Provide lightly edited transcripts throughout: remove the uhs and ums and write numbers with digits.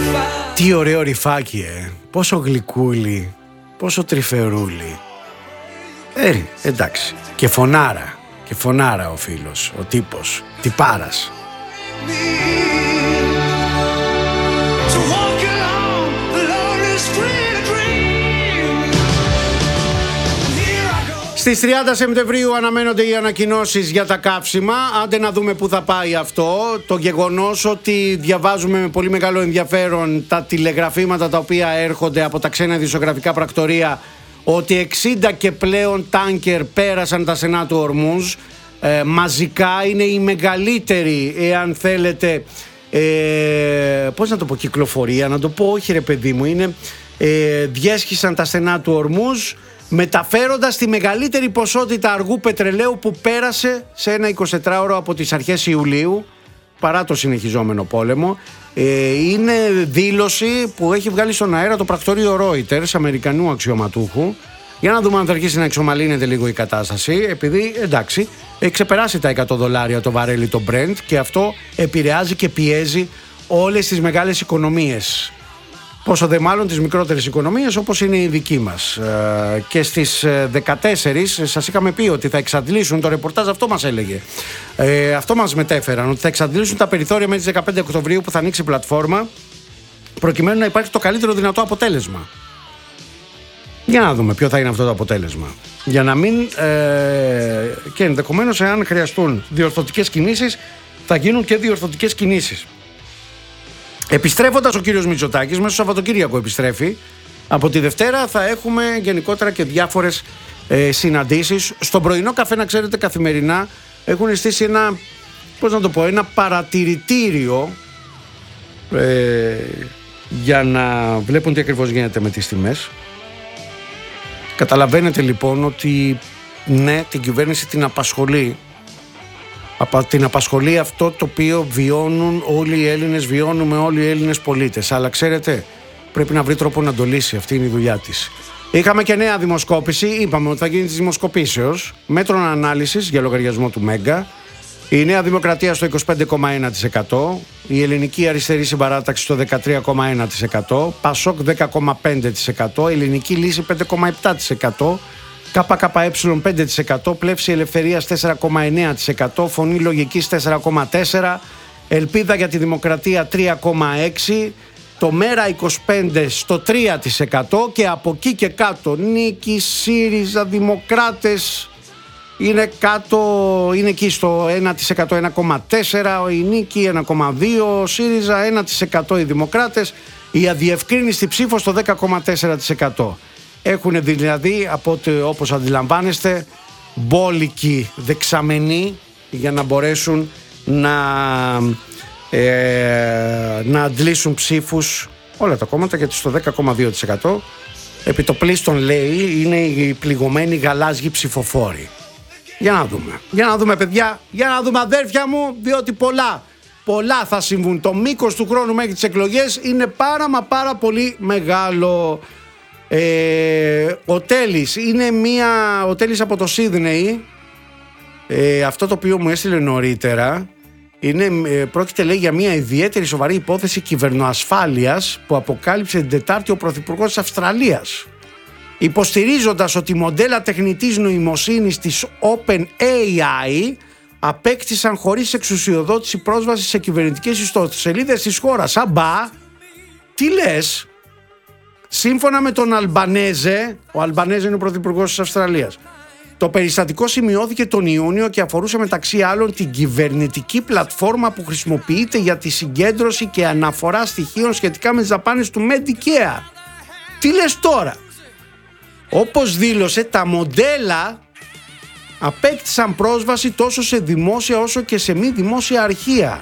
Τι ωραίο ρυφάκι, πόσο γλυκούλι, πόσο τρυφερούλι. Εντάξει. Και φωνάρα ο φίλος, ο τύπος, τυπάρας. Στις 30 Σεπτεμβρίου αναμένονται οι ανακοινώσεις για τα καύσιμα. Άντε να δούμε πού θα πάει αυτό. Το γεγονός ότι διαβάζουμε με πολύ μεγάλο ενδιαφέρον τα τηλεγραφήματα τα οποία έρχονται από τα ξένα ειδησιογραφικά πρακτορεία ότι 60 και πλέον τάνκερ πέρασαν τα στενά του Ορμούζ. Μαζικά είναι η μεγαλύτερη, εάν θέλετε, πώς να το πω, κυκλοφορία, να το πω, όχι ρε παιδί μου, είναι διέσχισαν τα στενά του Ορμούζ, μεταφέροντας τη μεγαλύτερη ποσότητα αργού πετρελαίου που πέρασε σε ένα 24ωρο από τις αρχές Ιουλίου, παρά το συνεχιζόμενο πόλεμο. Είναι δήλωση που έχει βγάλει στον αέρα το πρακτορείο Reuters, Αμερικανού αξιωματούχου. Για να δούμε αν θα αρχίσει να εξομαλύνεται λίγο η κατάσταση, επειδή εντάξει, έχει ξεπεράσει τα $100 το βαρέλι το Brent και αυτό επηρεάζει και πιέζει όλες τις μεγάλες οικονομίες. Πόσο δε μάλλον τις μικρότερες οικονομίες όπως είναι η δική μας. Και στις 14 σας είχαμε πει ότι θα εξαντλήσουν, το ρεπορτάζ αυτό μας έλεγε, αυτό μας μετέφεραν, ότι θα εξαντλήσουν τα περιθώρια μέχρι τις 15 Οκτωβρίου που θα ανοίξει η πλατφόρμα, προκειμένου να υπάρχει το καλύτερο δυνατό αποτέλεσμα. Για να δούμε ποιο θα είναι αυτό το αποτέλεσμα. Για να μην και ενδεχομένως, εάν χρειαστούν διορθωτικές κινήσεις, θα γίνουν και διορθωτικές κινήσεις. Επιστρέφοντας ο κύριος Μητσοτάκης, μέσα στο Σαββατοκύριακο επιστρέφει. Από τη Δευτέρα θα έχουμε γενικότερα και διάφορες συναντήσεις. Στον πρωινό καφέ, να ξέρετε, καθημερινά έχουν στήσει ένα, πώς να το πω, ένα παρατηρητήριο για να βλέπουν τι ακριβώς γίνεται με τις τιμές. Καταλαβαίνετε λοιπόν ότι ναι, την κυβέρνηση την απασχολεί. Την απασχολεί αυτό το οποίο βιώνουν όλοι οι Έλληνες, βιώνουμε όλοι οι Έλληνες πολίτες. Αλλά ξέρετε, πρέπει να βρει τρόπο να το λύσει. Αυτή είναι η δουλειά της. Είχαμε και νέα δημοσκόπηση. Είπαμε ότι θα γίνει της δημοσκοπήσεως. Μέτρων ανάλυσης για λογαριασμό του Μέγκα. Η Νέα Δημοκρατία στο 25,1%. Η Ελληνική Αριστερή Συμπαράταξη στο 13,1%. Πασόκ 10,5%. Ελληνική Λύση 5,7%. ΚΚΕ 5%, Πλεύση Ελευθερίας 4,9%, Φωνή Λογικής 4,4%, Ελπίδα για τη Δημοκρατία 3,6%, το Μέρα 25% στο 3% και από εκεί και κάτω Νίκη, ΣΥΡΙΖΑ, Δημοκράτες είναι κάτω, είναι εκεί στο 1%, 1,4%, η Νίκη 1,2%, ΣΥΡΙΖΑ 1%, οι Δημοκράτες, η αδιευκρίνηστη ψήφο στο 10,4%. Έχουν δηλαδή, όπως αντιλαμβάνεστε, μπόλικοι δεξαμενοί για να μπορέσουν να αντλήσουν ψήφους όλα τα κόμματα, γιατί στο 10,2% επιτοπλίστων, λέει, είναι οι πληγωμένοι γαλάζιοι ψηφοφόροι. Για να δούμε παιδιά, για να δούμε αδέρφια μου, διότι πολλά θα συμβούν. Το μήκος του χρόνου μέχρι τις εκλογές είναι πάρα πολύ μεγάλο. Ο Τέλης είναι ο Τέλης από το Σίδνεϊ. Αυτό το οποίο μου έστειλε νωρίτερα πρόκειται, λέει, για μια ιδιαίτερη σοβαρή υπόθεση κυβερνοασφάλειας που αποκάλυψε την Τετάρτη ο Πρωθυπουργός της Αυστραλίας, υποστηρίζοντας ότι μοντέλα τεχνητής νοημοσύνης της OpenAI απέκτησαν χωρίς εξουσιοδότηση πρόσβαση σε κυβερνητικές ιστοσελίδες της χώρας. Αμπά, τι λες? Σύμφωνα με τον Αλμπανέζε, ο Αλμπανέζε είναι ο πρωθυπουργός της Αυστραλίας, το περιστατικό σημειώθηκε τον Ιούνιο και αφορούσε μεταξύ άλλων την κυβερνητική πλατφόρμα που χρησιμοποιείται για τη συγκέντρωση και αναφορά στοιχείων σχετικά με τις δαπάνες του Medicare. Τι λες τώρα? Όπως δήλωσε, τα μοντέλα απέκτησαν πρόσβαση τόσο σε δημόσια όσο και σε μη δημόσια αρχεία.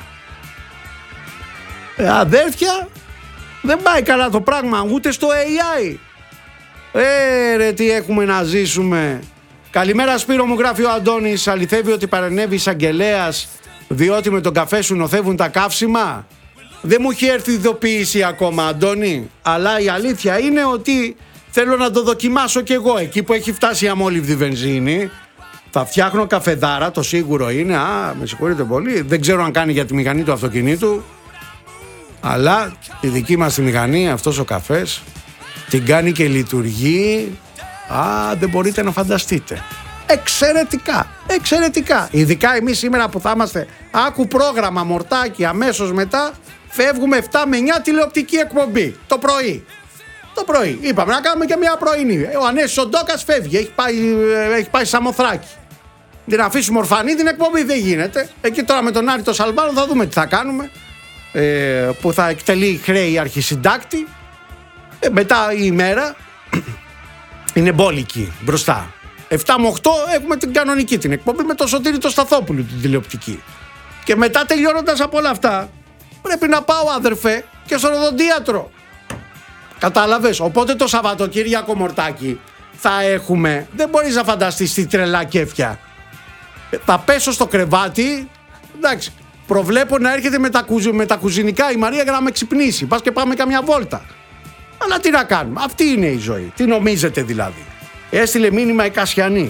Αδέρφια, δεν πάει καλά το πράγμα ούτε στο AI. Ρε, τι έχουμε να ζήσουμε. Καλημέρα Σπύρο μου, γράφει ο Αντώνης. Αληθεύει ότι παρενέβη εισαγγελέας διότι με τον καφέ σου νοθεύουν τα καύσιμα? Δεν μου έχει έρθει ειδοποίηση ακόμα, Αντώνη, αλλά η αλήθεια είναι ότι θέλω να το δοκιμάσω κι εγώ. Εκεί που έχει φτάσει η αμόλυβδη βενζίνη θα φτιάχνω καφεδάρα, το σίγουρο είναι. Με συγχωρείτε πολύ, δεν ξέρω αν κάνει για τη μηχανή του αυτοκινήτου, Αλλά η δική μας τη μηχανή, αυτός ο καφές, την κάνει και λειτουργεί. Δεν μπορείτε να φανταστείτε. Εξαιρετικά, εξαιρετικά. Ειδικά εμείς σήμερα που θα είμαστε, άκου πρόγραμμα μορτάκι, αμέσως μετά φεύγουμε 7 με 9 τηλεοπτική εκπομπή το πρωί. Το πρωί. Είπαμε να κάνουμε και μια πρωινή. Ο Ανέσης ο Ντόκας φεύγει, έχει πάει Σαμοθράκη. Την αφήσουμε ορφανή την εκπομπή, δεν γίνεται. Εκεί τώρα με τον Άρη το Σαλβάνο θα δούμε τι θα κάνουμε. Που θα εκτελεί χρέη αρχισυντάκτη. Μετά η ημέρα είναι μπόλικη μπροστά. 7 με 8 έχουμε την κανονική την εκπομπή με το Σωτήρη το Σταθόπουλο την τηλεοπτική. Και μετά τελειώνοντας από όλα αυτά πρέπει να πάω, αδερφέ, και στον οδοντίατρο. Κατάλαβες? Οπότε το Σαββατοκύριακο, μορτάκι, θα έχουμε, δεν μπορείς να φανταστείς τι τρελά κέφια. Θα πέσω στο κρεβάτι, εντάξει, προβλέπω να έρχεται με τα κουζινικά η Μαρία για να με ξυπνήσει. Πας και πάμε καμιά βόλτα. Αλλά τι να κάνουμε, αυτή είναι η ζωή. Τι νομίζετε δηλαδή? Έστειλε μήνυμα η Κασιανή.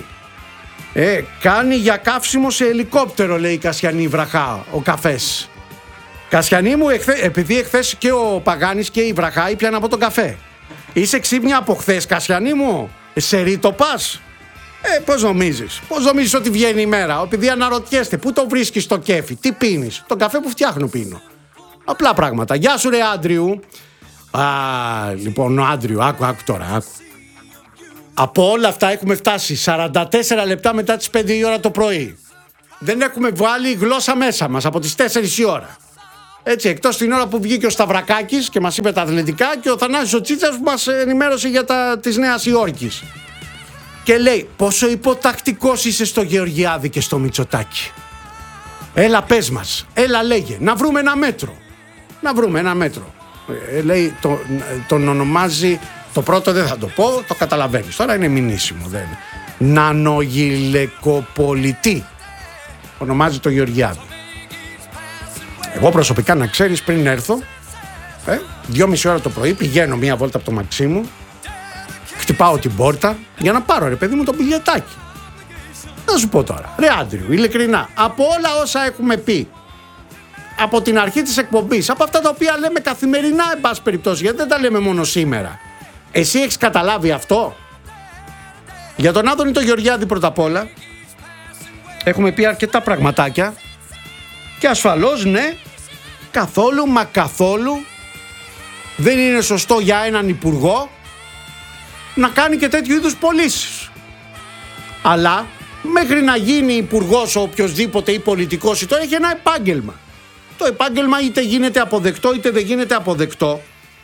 Κάνει για καύσιμο σε ελικόπτερο, λέει η Κασιανή Βραχά, ο καφές. Κασιανή μου, επειδή εχθές και ο Παγάνης και η Βραχά ήπιαν από τον καφέ. Είσαι ξύπνια από χθες, Κασιανή μου? Σε ρίτο πας? Πώς νομίζεις ότι βγαίνει η μέρα? Επειδή αναρωτιέστε, πού το βρίσκεις το κέφι, τι πίνεις? Τον καφέ που φτιάχνω πίνω. Απλά πράγματα. Γεια σου ρε Άντριου. Λοιπόν, ο Άντριου, άκου τώρα, άκου. Από όλα αυτά έχουμε φτάσει 44 λεπτά μετά τις 5 η ώρα το πρωί. Δεν έχουμε βάλει γλώσσα μέσα μας από τις 4 η ώρα. Έτσι, εκτός την ώρα που βγήκε ο Σταυρακάκης και μας είπε τα αθλητικά και ο Θανάσης ο Τσίτσας που μας ενημέρωσε για της Νέας Υόρκης. Και λέει, πόσο υποτακτικός είσαι στο Γεωργιάδη και στο Μητσοτάκη. Έλα πες μας, έλα λέγε, να βρούμε ένα μέτρο. Λέει, τον ονομάζει, το πρώτο δεν θα το πω, το καταλαβαίνεις. Τώρα είναι μηνύσιμο, δεν είναι. Νανογυλεκοπολιτή. Ονομάζει το Γεωργιάδη. Εγώ προσωπικά, να ξέρεις, πριν έρθω, 2,5 ώρα το πρωί, πηγαίνω μία βόλτα από το Μαξίμου, χτυπάω την πόρτα για να πάρω, ρε παιδί μου, το μπιλιετάκι. Να σου πω τώρα, ρε Άντριου, ειλικρινά, από όλα όσα έχουμε πει από την αρχή της εκπομπής, από αυτά τα οποία λέμε καθημερινά, εν πάση περιπτώσει, γιατί δεν τα λέμε μόνο σήμερα, εσύ έχεις καταλάβει αυτό? Για τον Άδωνη το Γεωργιάδη πρώτα απ' όλα έχουμε πει αρκετά πραγματάκια και ασφαλώς ναι, καθόλου μα καθόλου δεν είναι σωστό για έναν υπουργό να κάνει και τέτοιου είδους πωλήσεις. Αλλά μέχρι να γίνει υπουργός ο οποιοσδήποτε ή πολιτικός, τώρα έχει ένα επάγγελμα. Το επάγγελμα είτε γίνεται αποδεκτό είτε δεν γίνεται αποδεκτό,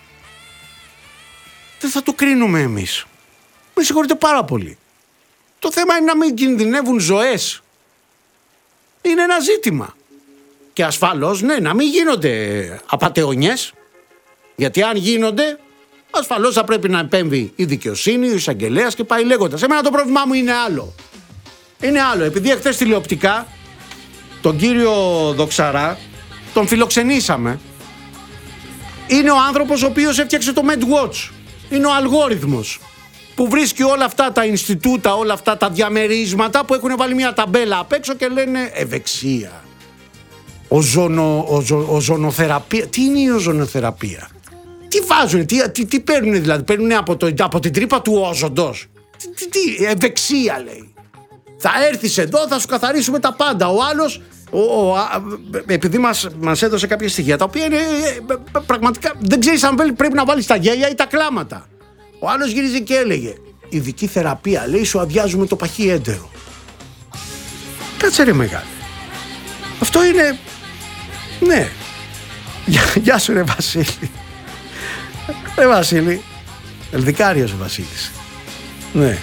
δεν θα το κρίνουμε εμείς. Με συγχωρείτε πάρα πολύ. Το θέμα είναι να μην κινδυνεύουν ζωές. Είναι ένα ζήτημα. Και ασφαλώς ναι, να μην γίνονται απατεωνιές, γιατί αν γίνονται ασφαλώς θα πρέπει να επέμβει η δικαιοσύνη, ο εισαγγελέας και πάει λέγοντας. Εμένα το πρόβλημά μου είναι άλλο. Είναι άλλο, επειδή εχθές τηλεοπτικά τον κύριο Δοξαρά τον φιλοξενήσαμε. Είναι ο άνθρωπος ο οποίος έφτιαξε το MedWatch. Είναι ο αλγόριθμος που βρίσκει όλα αυτά τα Ινστιτούτα, όλα αυτά τα διαμερίσματα που έχουν βάλει μια ταμπέλα απ' έξω και λένε ευεξία. Οζονοθεραπεία. Τι είναι η οζονοθεραπεία? Τι βάζουν, τι παίρνουν δηλαδή? Παίρνουν από την τρύπα του όζοντος. Τι ευεξία λέει. Θα έρθεις εδώ, θα σου καθαρίσουμε τα πάντα. Ο άλλος, επειδή μας έδωσε κάποια στοιχεία τα οποία είναι πραγματικά, δεν ξέρεις αν πρέπει να βάλεις τα γέλια ή τα κλάματα. Ο άλλος γύριζε και έλεγε, ειδική θεραπεία, λέει, σου αδειάζουμε το παχύ έντερο. Κάτσε ρε μεγάλη. Αυτό είναι, ναι. Γεια σου ρε Βασίλη. Ρε Βασίλη, Ελδικάριος ο Βασίλης. Ναι.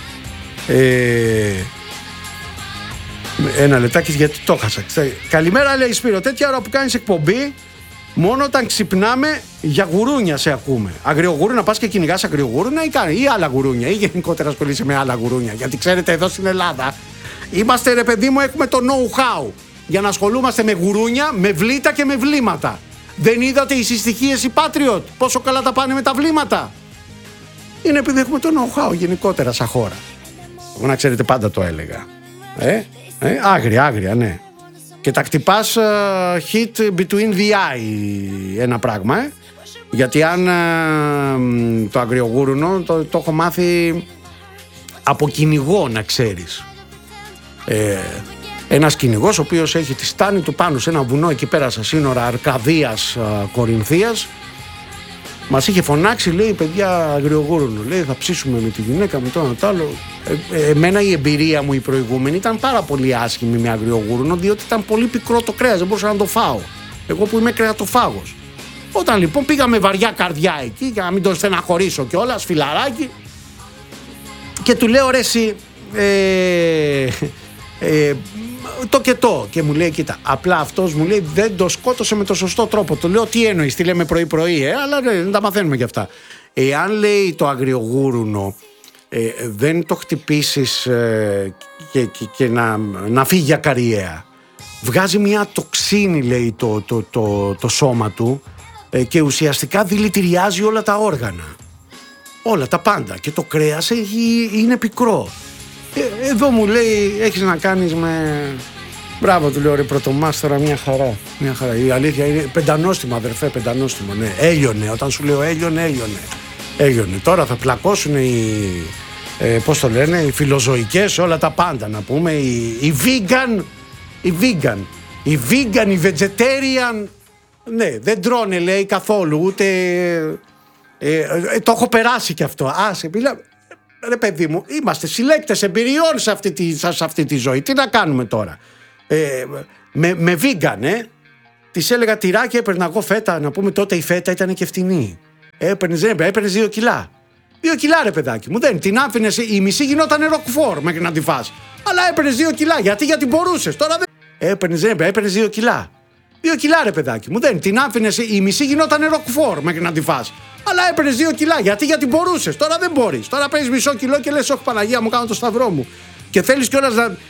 Ένα λεπτάκι γιατί το χάσα. Καλημέρα λέει Σπύρο, τέτοια ώρα που κάνεις εκπομπή, μόνο όταν ξυπνάμε για γουρούνια σε ακούμε. Αγριογούρουνα, πας και κυνηγάς αγριογούρουνα ή άλλα γουρούνια, ή γενικότερα ασχολείσαι με άλλα γουρούνια? Γιατί ξέρετε, εδώ στην Ελλάδα είμαστε, ρε παιδί μου, έχουμε το know-how για να ασχολούμαστε με γουρούνια, με βλήτα και με βλήματα. Δεν είδατε οι συστοιχίες οι Patriot πόσο καλά τα πάνε με τα βλήματα? Είναι επειδή έχουμε το know-how γενικότερα σαν χώρα. Εγώ να ξέρετε πάντα το έλεγα. Άγρια, ναι. Και τα χτυπάς hit between the eye, ένα πράγμα, Γιατί αν το αγριογούρουνο το έχω μάθει από κυνηγό, να ξέρεις. Ένας κυνηγός ο οποίος έχει τη στάνη του πάνω σε ένα βουνό εκεί πέρα στα σύνορα Αρκαδίας Κορινθίας, μας είχε φωνάξει, λέει, παιδιά, αγριογούρουνο, λέει, θα ψήσουμε με τη γυναίκα, με το ένα το άλλο. Εμένα η εμπειρία μου η προηγούμενη ήταν πάρα πολύ άσχημη με αγριογούρουνο, διότι ήταν πολύ πικρό το κρέας, δεν μπορούσα να το φάω. Εγώ που είμαι κρεατοφάγος. Όταν λοιπόν πήγαμε βαριά καρδιά εκεί, για να μην τον στεναχωρήσω κιόλας, φιλαράκι, και του λέω, ρε εσύ, το και το. Και μου λέει, κοίτα, απλά αυτός μου λέει δεν το σκότωσε με το σωστό τρόπο. Το λέω, τι εννοείς, τι λέμε πρωί-πρωί, αλλά δεν τα μαθαίνουμε κι αυτά. Εάν, λέει, το αγριογούρουνο δεν το χτυπήσεις και να φύγει για καριέα, βγάζει μια τοξίνη, λέει, το σώμα του, και ουσιαστικά δηλητηριάζει όλα τα όργανα. Όλα τα πάντα. Και το κρέας είναι πικρό. Εδώ μου λέει, έχεις να κάνεις με... Μπράβο, του λέω, ρε πρωτομάστορα, μια χαρά. Μια χαρά. Η αλήθεια είναι πεντανόστιμο, αδερφέ, πεντανόστιμο. Ναι, έλειωνε. Όταν σου λέω έλειωνε. Τώρα θα πλακώσουν πώς το λένε, οι φιλοζωικές, όλα τα πάντα, να πούμε. Οι vegan, οι vegetarian. Ναι, δεν τρώνε, λέει, καθόλου, ούτε... το έχω περάσει κι αυτό. Άσε, ρε παιδί μου, είμαστε συλλέκτες εμπειριών σε αυτή τη ζωή. Τι να κάνουμε τώρα. Με vegan, της έλεγα τυράκι, έπαιρνα εγώ φέτα. Να πούμε, τότε η φέτα ήταν και φτηνή. Έπαιρνες 2 κιλά. 2 κιλά, ρε παιδάκι μου. Δεν την άφηνες, η μισή γινόταν ροκφόρ μέχρι να τη φας. Αλλά έπαιρνες 2 κιλά. Γιατί μπορούσες. Τώρα δεν. Έπαιρνες 2 κιλά. 2 κιλά, ρε παιδάκι μου. Δεν την άφηνες, η μισή γινόταν ροκφόρ μέχρι να τη φας. Αλλά έπαιρνες 2 κιλά. Γιατί μπορούσες. Τώρα δεν μπορείς. Τώρα παίρνεις μισό κιλό και λες, όχι Παναγία μου, κάνω το σταυρό μου. Και θέλεις κιόλας